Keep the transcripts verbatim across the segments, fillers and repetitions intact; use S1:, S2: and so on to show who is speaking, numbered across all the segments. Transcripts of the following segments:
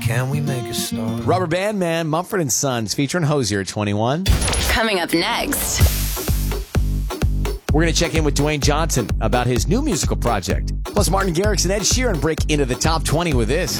S1: Can we make a start?
S2: Rubber Band Man, Mumford and Sons, featuring Hosier at twenty-one.
S3: Coming up next.
S2: We're going to check in with Dwayne Johnson about his new musical project. Plus, Martin Garrix and Ed Sheeran break into the top twenty with this.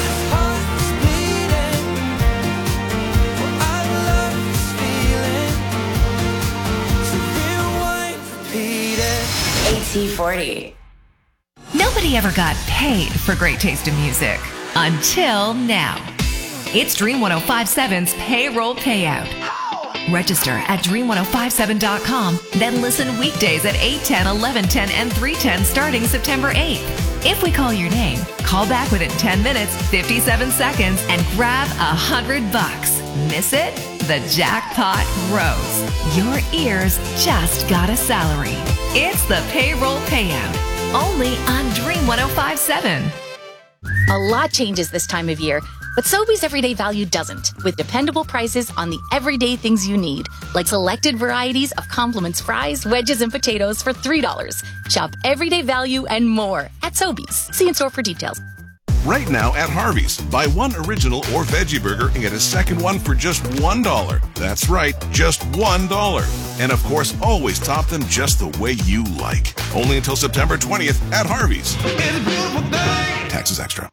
S3: A T forty.
S4: Nobody ever got paid for great taste in music until now. It's Dream one oh five seven's payroll payout. Register at dream ten fifty-seven dot com, then listen weekdays at eight, ten, eleven, ten, and three ten starting September eighth. If we call your name, call back within ten minutes, fifty-seven seconds, and grab a hundred bucks. Miss it? The jackpot grows. Your ears just got a salary. It's the payroll payout, only on Dream ten fifty-seven.
S5: A lot changes this time of year, but Sobeys Everyday Value doesn't, with dependable prices on the everyday things you need, like selected varieties of Compliments fries, wedges, and potatoes for three dollars. Shop Everyday Value and more at Sobeys. See in store for details.
S6: Right now at Harvey's, buy one original or veggie burger and get a second one for just one dollar. That's right, just one dollar. And of course, always top them just the way you like. Only until September twentieth at Harvey's. It's a beautiful day. Taxes extra.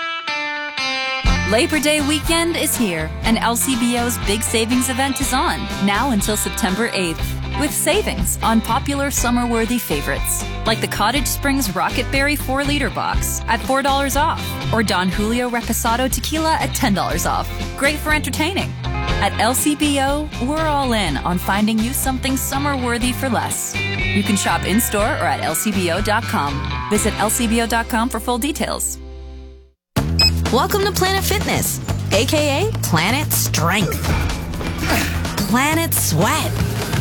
S7: Labor Day weekend is here, and L C B O's big savings event is on, now until September eighth, with savings on popular summer-worthy favorites, like the Cottage Springs Rocket Berry four liter box at four dollars off, or Don Julio Reposado Tequila at ten dollars off. Great for entertaining. At L C B O, we're all in on finding you something summer-worthy for less. You can shop in-store or at L C B O dot com. Visit L C B O dot com for full details.
S8: Welcome to Planet Fitness, aka Planet Strength, Planet Sweat,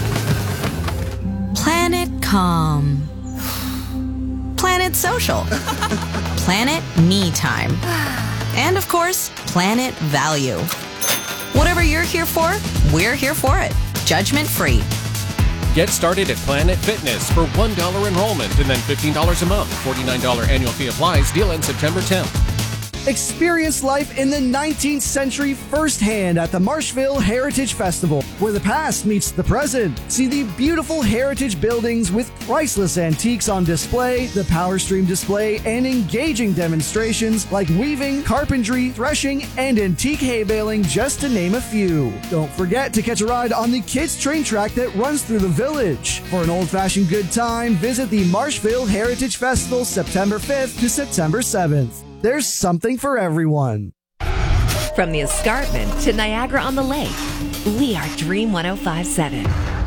S8: Planet Calm, Planet Social, Planet Me Time, and of course, Planet Value. Whatever you're here for, we're here for it. Judgment free.
S9: Get started at Planet Fitness for one dollar enrollment and then fifteen dollars a month. forty-nine dollars annual fee applies. Deal ends September tenth.
S10: Experience life in the nineteenth century firsthand at the Marshville Heritage Festival, where the past meets the present. See the beautiful heritage buildings with priceless antiques on display, the Power Stream display, and engaging demonstrations like weaving, carpentry, threshing, and antique hay baling, just to name a few. Don't forget to catch a ride on the kids' train track that runs through the village. For an old-fashioned good time, visit the Marshville Heritage Festival September fifth to September seventh. There's something for everyone.
S4: From the escarpment to Niagara on the Lake, we are Dream ten fifty-seven.